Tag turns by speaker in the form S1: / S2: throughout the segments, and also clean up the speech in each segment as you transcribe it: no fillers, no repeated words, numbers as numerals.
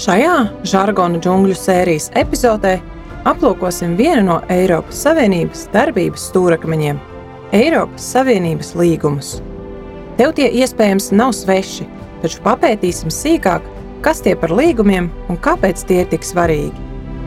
S1: Šajā žargona džungļu sērijas epizodē aplūkosim vienu no Eiropas Savienības darbības stūrakmeņiem – Eiropas Savienības līgumus. Tev tie iespējams nav sveši, taču papētīsim sīkāk, kas tie par līgumiem un kāpēc tie ir tik svarīgi.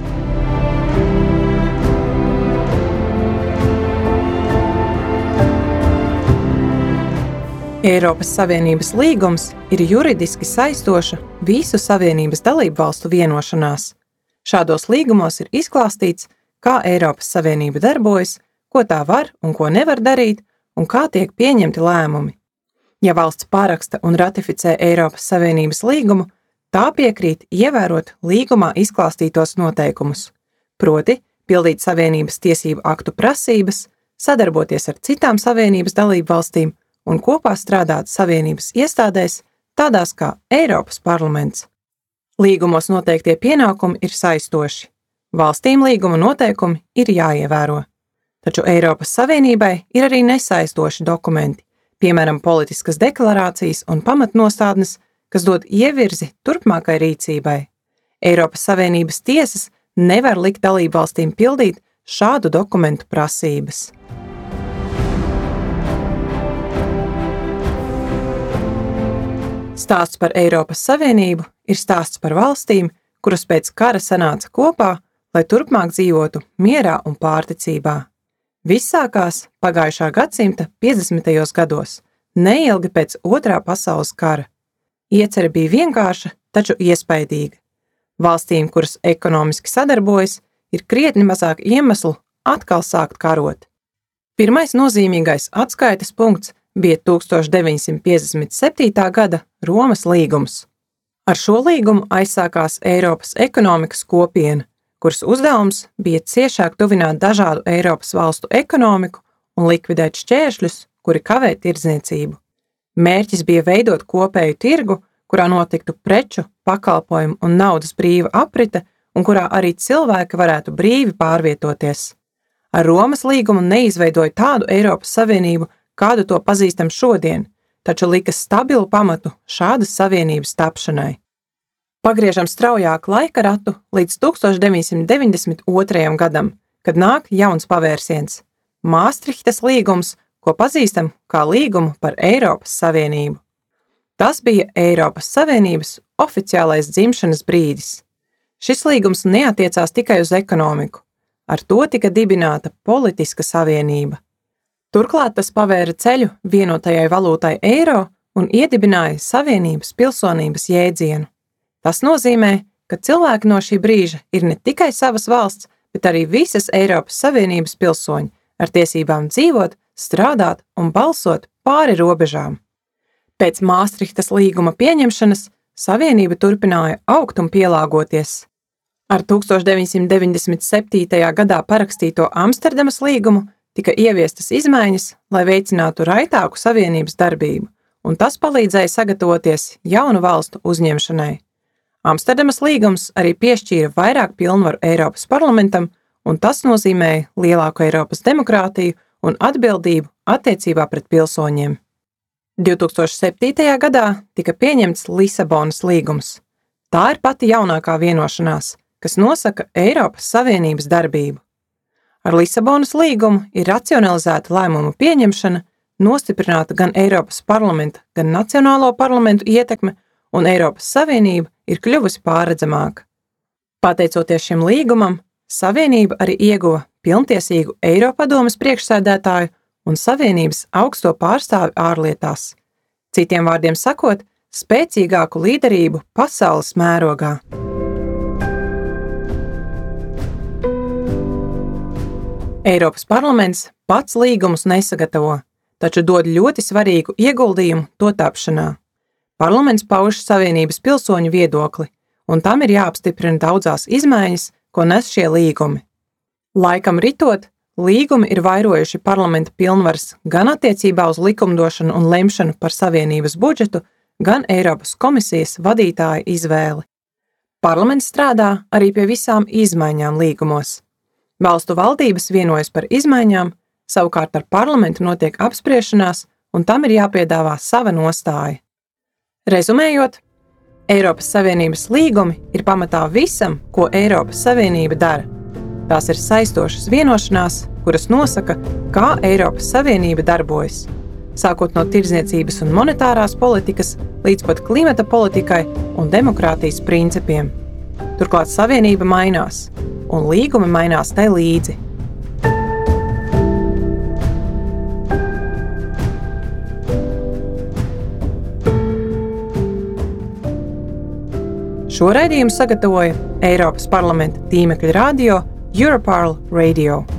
S1: Eiropas Savienības līgums ir juridiski saistoša visu Savienības dalību valstu vienošanās. Šādos līgumos ir izklāstīts, kā Eiropas Savienība darbojas, ko tā var un ko nevar darīt, un kā tiek pieņemti lēmumi. Ja valsts paraksta un ratificē Eiropas Savienības līgumu, tā piekrīt ievērot līgumā izklāstītos noteikumus, proti pildīt Savienības tiesību aktu prasības, sadarboties ar citām Savienības dalību valstīm un kopā strādāt Savienības iestādēs, tādās kā Eiropas parlaments. Līgumos noteiktie pienākumi ir saistoši. Valstīm līguma noteikumi ir jāievēro. Taču Eiropas Savienībai ir arī nesaistoši dokumenti, piemēram, politiskas deklarācijas un pamatnostādnes, kas dod ievirzi turpmākai rīcībai. Eiropas Savienības tiesas nevar likt dalībvalstīm pildīt šādu dokumentu prasības. Stāsts par Eiropas Savienību ir stāsts par valstīm, kuras pēc kara sanāca kopā, lai turpmāk dzīvotu mierā un pārticībā. Viss sākās pagājušā gadsimta 50. gados, neilgi pēc Otrā pasaules kara. Iecere bija vienkārša, taču iespaidīga. Valstīm, kuras ekonomiski sadarbojas, ir krietni mazāk iemeslu atkal sākt karot. Pirmais nozīmīgais atskaites punkts bija 1957. gada Romas līgums. Ar šo līgumu aizsākās Eiropas ekonomikas kopiena, kuras uzdevums bija ciešāk tuvināt dažādu Eiropas valstu ekonomiku un likvidēt šķēršļus, kuri kavē tirdzniecību. Mērķis bija veidot kopēju tirgu, kurā notiktu preču, pakalpojumu un naudas brīva aprite un kurā arī cilvēki varētu brīvi pārvietoties. Ar Romas līgumu neizveidoja tādu Eiropas Savienību, kādu to pazīstam šodien, taču lika stabilu pamatu šādas savienības tapšanai. Pagriežam straujāk laika ratu līdz 1992. gadam, kad nāk jauns pavērsiens – Māstrihtas līgums, ko pazīstam kā līgumu par Eiropas Savienību. Tas bija Eiropas Savienības oficiālais dzimšanas brīdis. Šis līgums neatiecās tikai uz ekonomiku, ar to tika dibināta politiska savienība. Turklāt tas pavēra ceļu vienotajai valūtai eiro un iedibināja Savienības pilsonības jēdzienu. Tas nozīmē, ka cilvēki no šī brīža ir ne tikai savas valsts, bet arī visas Eiropas Savienības pilsoņi ar tiesībām dzīvot, strādāt un balsot pāri robežām. Pēc Māstrihtas līguma pieņemšanas Savienība turpināja augt un pielāgoties. Ar 1997. gadā parakstīto Amsterdamas līgumu tika ieviestas izmaiņas, lai veicinātu raitāku Savienības darbību, un tas palīdzēja sagatavoties jaunu valstu uzņemšanai. Amsterdamas līgums arī piešķīra vairāk pilnvaru Eiropas parlamentam, un tas nozīmēja lielāku Eiropas demokrātiju un atbildību attiecībā pret pilsoņiem. 2007. gadā tika pieņemts Lisabonas līgums. Tā ir pati jaunākā vienošanās, kas nosaka Eiropas Savienības darbību. Ar Lisabonas līgumu ir racionalizēta lēmumu pieņemšana, nostiprināta gan Eiropas parlamenta, gan nacionālo parlamentu ietekme, un Eiropas Savienība ir kļuvusi pārredzamāka. Pateicoties šim līgumam, Savienība arī ieguva pilntiesīgu Eiropadomes priekšsēdētāju un Savienības augsto pārstāvi ārlietās. Citiem vārdiem sakot, spēcīgāku līderību pasaules mērogā. Eiropas parlaments pats līgumus nesagatavo, taču dod ļoti svarīgu ieguldījumu to tapšanā. Parlaments pauž Savienības pilsoņu viedokli, un tam ir jāapstiprina daudzās izmaiņas, ko nes šie līgumi. Laikam ritot, līgumi ir vairojuši parlamenta pilnvaras gan attiecībā uz likumdošanu un lemšanu par Savienības budžetu, gan Eiropas komisijas vadītāja izvēli. Parlaments strādā arī pie visām izmaiņām līgumos. Valstu valdības vienojas par izmaiņām, savukārt ar parlamentu notiek apspriešanās, un tam ir jāpiedāvā sava nostāja. Rezumējot, Eiropas Savienības līgumi ir pamatā visam, ko Eiropas Savienība dara. Tās ir saistošas vienošanās, kuras nosaka, kā Eiropas Savienība darbojas, sākot no tirdzniecības un monetārās politikas līdz pat klimata politikai un demokrātijas principiem. Turklāt Savienība mainās, un līgumi mainās tai līdzi. Šo raidījumu sagatavoja Eiropas parlamenta tīmekļa radio Europarl Radio.